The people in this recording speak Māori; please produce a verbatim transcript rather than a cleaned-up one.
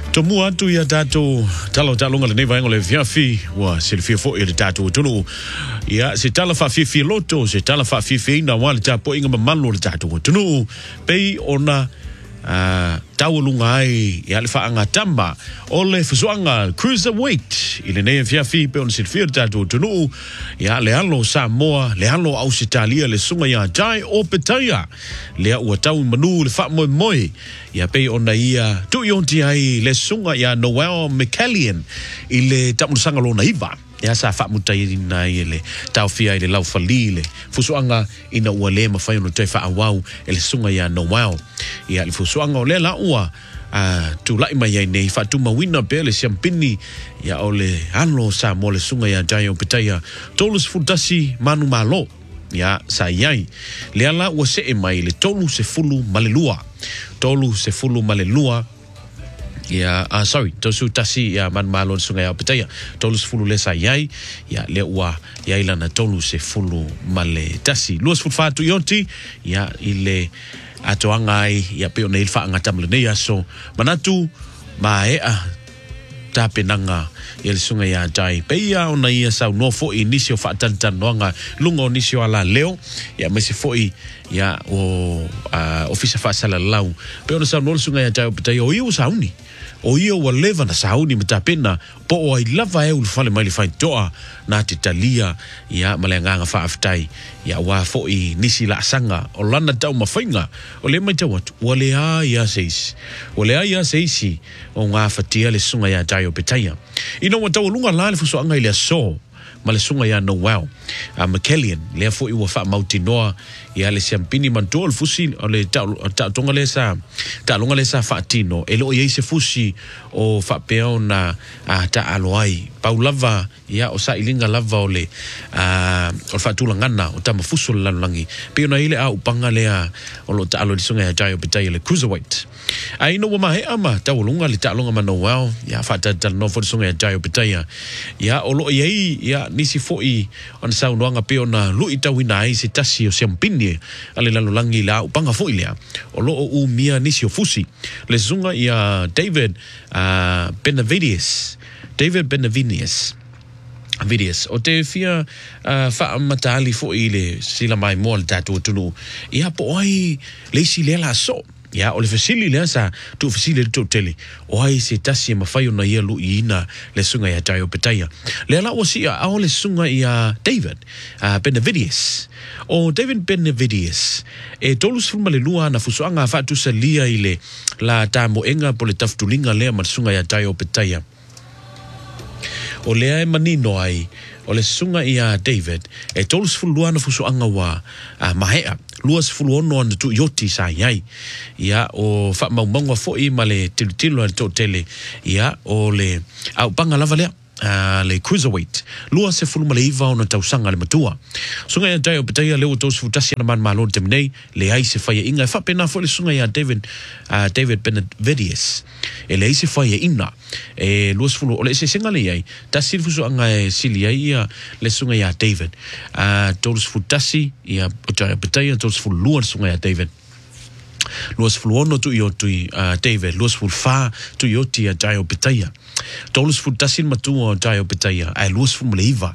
Tomua tu ya tatu talo talo ngale neva ngole viafi wa silfia fo ile tatu tunu ya se tala fa fi fi loto se tala fa fi fi na wale tapo inga mamalo le tatu tunu pei ona Uh, tawalunga ai ya le faanga tamba ole fusuanga cruiserweight ile ne fia fi pe on silfia tatu tunu ya le alo Samoa le alo Australia le sunga ya Jai Opetaia le ua tau manu le fa moi moi ya pe ona ia tu yonti ai le sunga ya Noel McCallion ile tamusanga lo naiva ya sa fa mutai na ile tau fia ile lau falile fusuanga ina ua le mafai no te fa awau ele sunga ya Noel ya le fusuanga le la ua uh, tu lai mai nei fa tu mawina pele siampini ya ole alo sa mo le sunga ya Jai Opetaia tolus futasi manu malo ya sa yai le ala ua se e mai le tolu se fulu malelua tolu se fulu malelua ya uh, sorry tosu tasi ya man malo sunga ya Opetaia tolu se fulu le sa yai ya le ua ya ila na tolu se fulu male tasi luas fulfatu yonti ya ile atoanga ai ya pe ona ilfa ngata mle ya so manatu mae a tapenanga ele sunga ya Jai peia ona ia sa no fo inisio fa tantan noanga lungo inisio ala leo ya mesi foi ya o uh, ofisa fa sala lau pe ona sa no sunga ya Jai Opetaia o iu sauni o ia wa leva na sauni matapena po o I lava e ulfale mai le fai toa na titalia ya malenganga fa aftai ya wa fo I nisi la sanga o lana tau mafainga o le mai tawat o le a ya seis o le a ya seisi o ngā fatia le sunga ya Jai Opetaia ino wa tau lunga la le fuso anga ile so ma le sunga ya Noel uh, McCallion le fo I wa fa mauti noa ya le siampini mantol fusi o le ta ta tonga le sa ta longa le sa fatino e lo ye se fusi o fa peona uh, ta aloai paulava ya o sa ilinga lava o le uh, o fa tulangana o ta mafuso la langi peona ile a upanga le a o lo ta alo le sunga ya Jai Opetaia le cruiserweight ai no ma he ama ta longa le ta longa ma Noel ya fa ta ta no fo sunga ya Jai Opetaia ya o lo ye ya nisi foi on sa unanga peona lu ita wina ai se tasi o siampini ale la langi la upanga foi le o lo o mia nisi o fusi le zunga ya David uh, Benavides David Benavides Vidius o te fia uh, fa matali foi le sila mai mo le tatu tunu ia po ai le si le la so ya o le fasili le sa tu fasili le totele o ai se tasi ma fai ona ia lu ina le sunga ya Jai Opetaia le la o sia o le sunga ya David uh, Benavides o David Benavides e tolus fulma le lua na fusuanga fa tu salia ile la ta mo enga po le taftulinga le ma sunga ya Jai Opetaia o le ai manino ai o le sunga ia David e tolus fulua na fusuanga wa uh, mahea luas fuluono na tu yoti sa yai ya o fa maumangwa foi ma le tiltilo le totele ya o le au panga lava le uh, le cruiserweight lua se fulu maleiva ona tausanga le matua sunga ya Jai Opetaia leo tos futasi na man malo temnei le ai se faia inga fa pena fo le sunga ya David uh, David Benavides e le ai se faia ina e luas fulu o le se singa le ai ta silfuso anga e sili ai le sunga ya David uh, tos futasi ya Jai Opetaia tos fulu lua sunga ya David luas fuluono tu yo tu uh, David luas fulfa tu yo ti Jai Opetaia tolus futasin matu Jai Opetaia ai luas fu mleiva